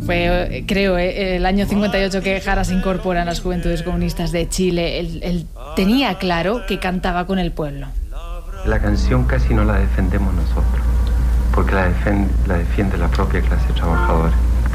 Fue, creo, el año 58 que Jara se incorpora en las Juventudes Comunistas de Chile. Él tenía claro que cantaba con el pueblo. La canción casi no la defendemos nosotros, porque la defiende la propia clase trabajadora.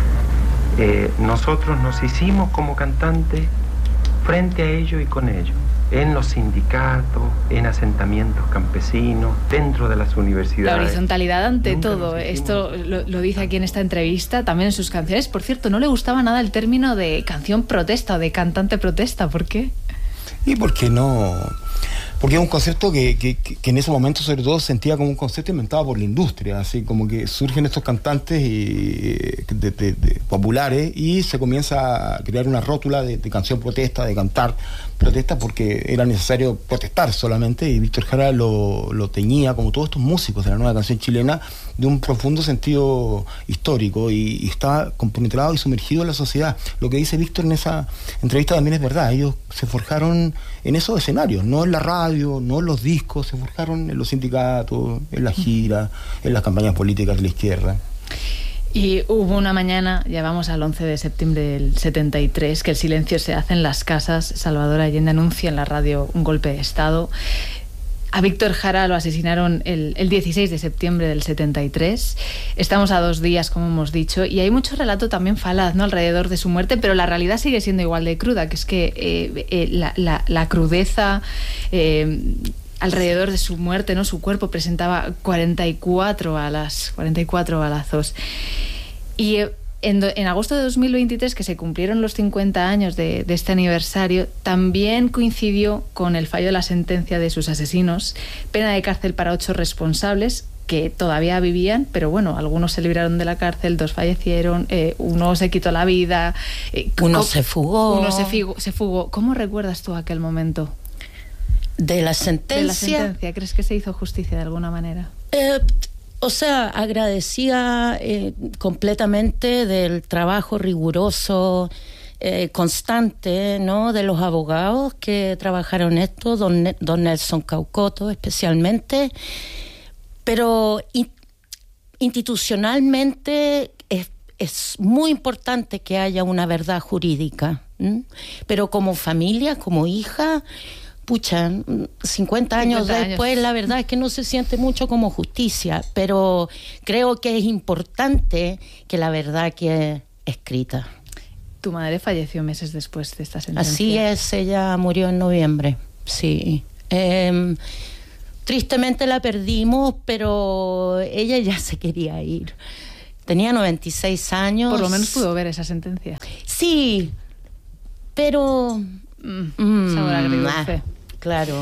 Nosotros nos hicimos como cantantes frente a ellos y con ellos, en los sindicatos, en asentamientos campesinos, dentro de las universidades. La horizontalidad ante todo, esto lo dice aquí en esta entrevista, también en sus canciones. Por cierto, no le gustaba nada el término de canción protesta o de cantante protesta. ¿Por qué? Y porque no... Porque es un concepto que en ese momento sobre todo sentía como un concepto inventado por la industria, así como que surgen estos cantantes populares y se comienza a crear una rótula de canción protesta, de cantar protesta, porque era necesario protestar solamente, y Víctor Jara lo teñía, como todos estos músicos de la nueva canción chilena, de un profundo sentido histórico, y estaba compenetrado y sumergido en la sociedad. Lo que dice Víctor en esa entrevista también es verdad. Ellos se forjaron en esos escenarios, no en la radio, no en los discos, se forjaron en los sindicatos, en las giras, en las campañas políticas de la izquierda. Y hubo una mañana, ya vamos al 11 de septiembre del 73, que el silencio se hace en las casas. Salvador Allende anuncia en la radio un golpe de Estado. A Víctor Jara lo asesinaron el 16 de septiembre del 73. Estamos a 2 días, como hemos dicho, y hay mucho relato también falaz, ¿no?, alrededor de su muerte, pero la realidad sigue siendo igual de cruda, que es que la crudeza... alrededor de su muerte, ¿no? Su cuerpo presentaba 44 balazos. Y en agosto de 2023, que se cumplieron los 50 años de este aniversario, también coincidió con el fallo de la sentencia de sus asesinos, pena de cárcel para 8 responsables que todavía vivían, pero bueno, algunos se libraron de la cárcel, 2 fallecieron, uno se quitó la vida, uno se fugó. Se fugó. ¿Cómo recuerdas tú aquel momento? De la sentencia. ¿Crees que se hizo justicia de alguna manera? O sea, agradecía completamente del trabajo riguroso, constante, ¿no?, de los abogados que trabajaron esto, don Nelson Caucoto especialmente, pero institucionalmente es muy importante que haya una verdad jurídica, pero como familia, como hija... Pucha, 50 años después, la verdad es que no se siente mucho como justicia, pero creo que es importante que la verdad quede escrita. Tu madre falleció meses después de esta sentencia. Así es, ella murió en noviembre, sí. Tristemente la perdimos, pero ella ya se quería ir. Tenía 96 años. Por lo menos pudo ver esa sentencia. Sí, pero... sabor agridulce. Claro.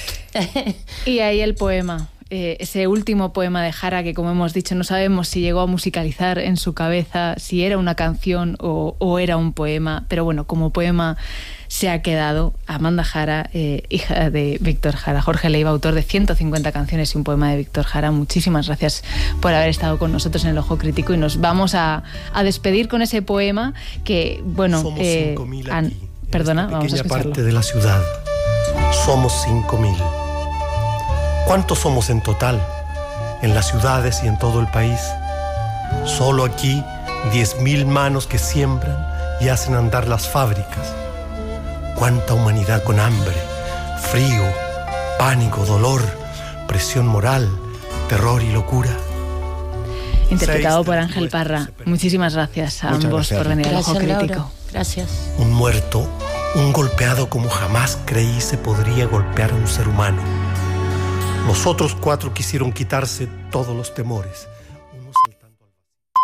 Y ahí el poema, ese último poema de Jara, que como hemos dicho no sabemos si llegó a musicalizar en su cabeza, si era una canción o era un poema, pero bueno, como poema se ha quedado. Amanda Jara, hija de Víctor Jara. Jorge Leiva, autor de 150 canciones y un poema de Víctor Jara. Muchísimas gracias por haber estado con nosotros en El Ojo Crítico, y nos vamos a despedir con ese poema que, bueno... Somos 5.000 aquí. Perdona, esta vamos a pequeña escucharlo. parte de la ciudad. Somos 5.000. ¿Cuántos somos en total? En las ciudades y en todo el país. Solo aquí 10.000 manos que siembran y hacen andar las fábricas. Cuánta humanidad con hambre, frío, pánico, dolor, presión moral, terror y locura. Interpretado por Ángel Parra. Muchísimas gracias a ambos por venir al Ojo Crítico. Laura. Gracias. Un muerto, un golpeado como jamás creí se podría golpear a un ser humano. Los otros 4 quisieron quitarse todos los temores. Uno saltando al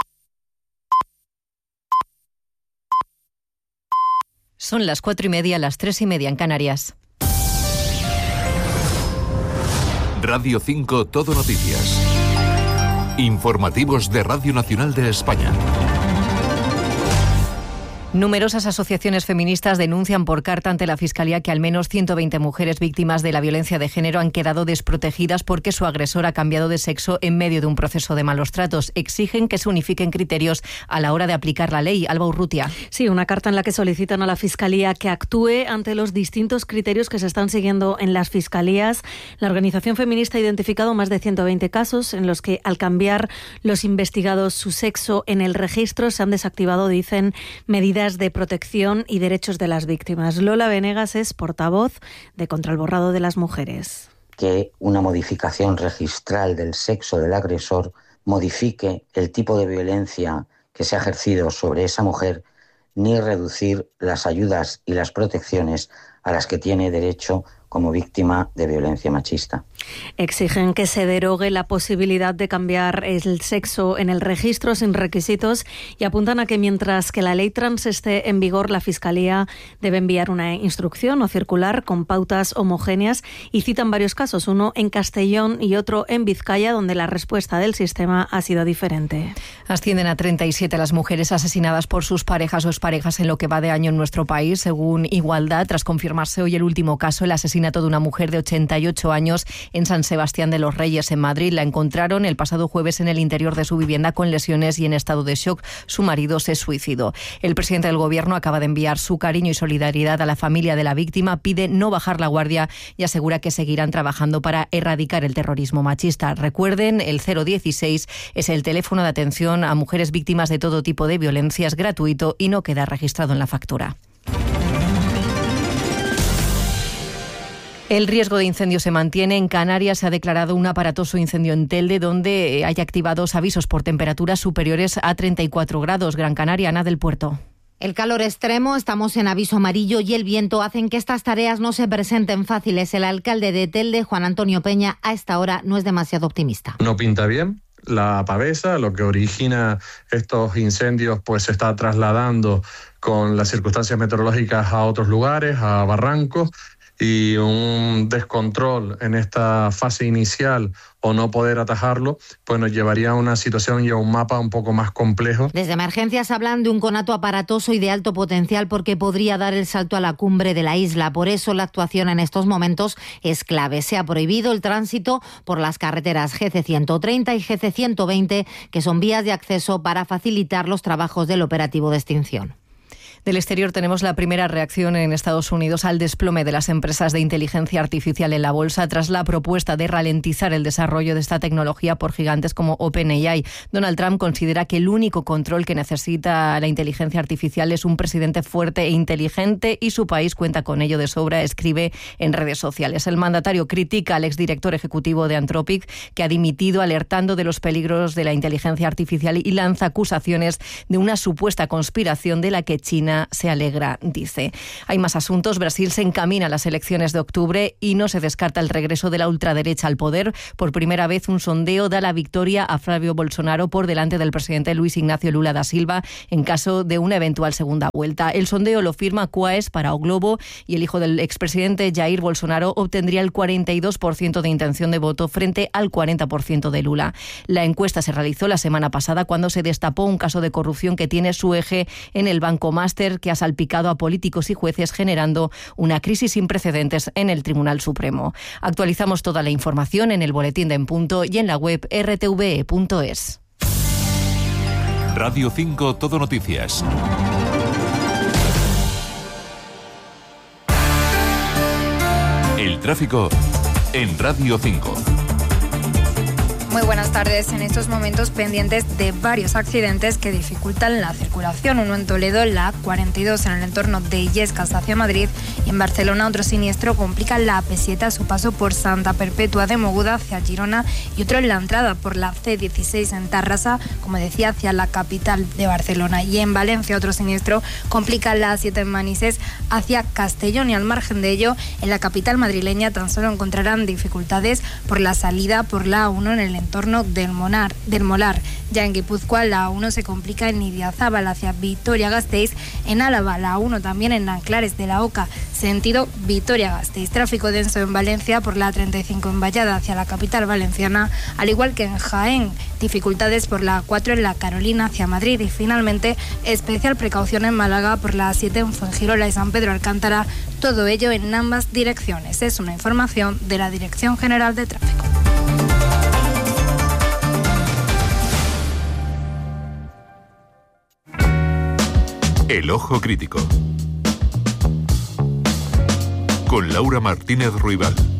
vacío. Son las 4:30, las 3:30 en Canarias. Radio 5 Todo Noticias. Informativos de Radio Nacional de España. Numerosas asociaciones feministas denuncian por carta ante la Fiscalía que al menos 120 mujeres víctimas de la violencia de género han quedado desprotegidas porque su agresor ha cambiado de sexo en medio de un proceso de malos tratos. Exigen que se unifiquen criterios a la hora de aplicar la ley. Alba Urrutia. Sí, una carta en la que solicitan a la Fiscalía que actúe ante los distintos criterios que se están siguiendo en las fiscalías. La organización feminista ha identificado más de 120 casos en los que, al cambiar los investigados su sexo en el registro, se han desactivado, dicen, medidas de protección y derechos de las víctimas. Lola Venegas es portavoz de Contra el Borrado de las Mujeres. Que una modificación registral del sexo del agresor modifique el tipo de violencia que se ha ejercido sobre esa mujer, ni reducir las ayudas y las protecciones a las que tiene derecho como víctima de violencia machista. Exigen que se derogue la posibilidad de cambiar el sexo en el registro sin requisitos y apuntan a que mientras que la ley trans esté en vigor, la Fiscalía debe enviar una instrucción o circular con pautas homogéneas y citan varios casos, uno en Castellón y otro en Vizcaya, donde la respuesta del sistema ha sido diferente. Ascienden a 37 las mujeres asesinadas por sus parejas o exparejas en lo que va de año en nuestro país, según Igualdad, tras confirmarse hoy el último caso, el asesinato de una mujer de 88 años en San Sebastián de los Reyes, en Madrid. La encontraron el pasado jueves en el interior de su vivienda con lesiones y en estado de shock. Su marido se suicidó. El presidente del Gobierno acaba de enviar su cariño y solidaridad a la familia de la víctima, pide no bajar la guardia y asegura que seguirán trabajando para erradicar el terrorismo machista. Recuerden, el 016 es el teléfono de atención a mujeres víctimas de todo tipo de violencia, es gratuito y no queda registrado en la factura. El riesgo de incendio se mantiene. En Canarias se ha declarado un aparatoso incendio en Telde, donde hay activados avisos por temperaturas superiores a 34 grados. Gran Canaria, Ana del Puerto. El calor extremo, estamos en aviso amarillo y el viento hacen que estas tareas no se presenten fáciles. El alcalde de Telde, Juan Antonio Peña, a esta hora no es demasiado optimista. No pinta bien. La pavesa, lo que origina estos incendios, pues se está trasladando con las circunstancias meteorológicas a otros lugares, a barrancos, y un descontrol en esta fase inicial o no poder atajarlo, pues nos llevaría a una situación y a un mapa un poco más complejo. Desde emergencias hablan de un conato aparatoso y de alto potencial porque podría dar el salto a la cumbre de la isla. Por eso la actuación en estos momentos es clave. Se ha prohibido el tránsito por las carreteras GC130 y GC120, que son vías de acceso para facilitar los trabajos del operativo de extinción. Del exterior tenemos la primera reacción en Estados Unidos al desplome de las empresas de inteligencia artificial en la bolsa tras la propuesta de ralentizar el desarrollo de esta tecnología por gigantes como OpenAI. Donald Trump considera que el único control que necesita la inteligencia artificial es un presidente fuerte e inteligente y su país cuenta con ello de sobra, escribe en redes sociales. El mandatario critica al exdirector ejecutivo de Anthropic, que ha dimitido alertando de los peligros de la inteligencia artificial y lanza acusaciones de una supuesta conspiración de la que China se alegra, dice. Hay más asuntos. Brasil se encamina a las elecciones de octubre y no se descarta el regreso de la ultraderecha al poder. Por primera vez un sondeo da la victoria a Flávio Bolsonaro por delante del presidente Luis Ignacio Lula da Silva en caso de una eventual segunda vuelta. El sondeo lo firma Quaes para O Globo y el hijo del expresidente Jair Bolsonaro obtendría el 42% de intención de voto frente al 40% de Lula. La encuesta se realizó la semana pasada cuando se destapó un caso de corrupción que tiene su eje en el Banco Máster, que ha salpicado a políticos y jueces, generando una crisis sin precedentes en el Tribunal Supremo. Actualizamos toda la información en el boletín de En Punto y en la web rtve.es. Radio 5 Todo Noticias. El tráfico en Radio 5. Muy buenas tardes. En estos momentos pendientes de varios accidentes que dificultan la circulación. Uno en Toledo, la A42 en el entorno de Illescas hacia Madrid, y en Barcelona otro siniestro complica la AP7 a su paso por Santa Perpetua de Mogoda hacia Girona, y otro en la entrada por la C16 en Tarrasa, como decía, hacia la capital de Barcelona. Y en Valencia otro siniestro complica la A7 en Manises hacia Castellón, y al margen de ello en la capital madrileña tan solo encontrarán dificultades por la salida por la A1 en el entorno del Molar. Ya en Guipúzcoa la A1 se complica en Idiazábal hacia Vitoria-Gasteiz, en Álava la A1 también en Nanclares de la Oca, sentido Vitoria-Gasteiz. Tráfico denso en Valencia por la 35 en Vallada hacia la capital valenciana, al igual que en Jaén. Dificultades por la A4 en la Carolina hacia Madrid y finalmente especial precaución en Málaga por la A7 en Fuengirola y San Pedro Alcántara, todo ello en ambas direcciones. Es una información de la Dirección General de Tráfico. El Ojo Crítico con Laura Martínez Ruibal.